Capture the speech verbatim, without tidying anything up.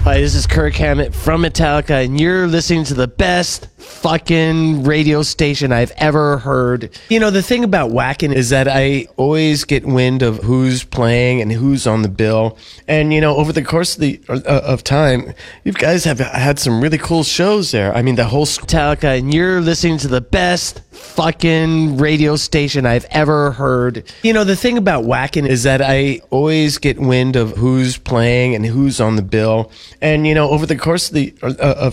Hi, this is Kirk Hammett from Metallica, and you're listening to the best fucking radio station I've ever heard. You know, the thing about Wacken is that I always get wind of who's playing and who's on the bill. And, you know, over the course of, the, uh, of time, you guys have had some really cool shows there. I mean, the whole Metallica, and you're listening to the best fucking radio station I've ever heard. You know, the thing about Wacken is that I always get wind of who's playing and who's on the bill. And, you know, over the course of, the, uh, of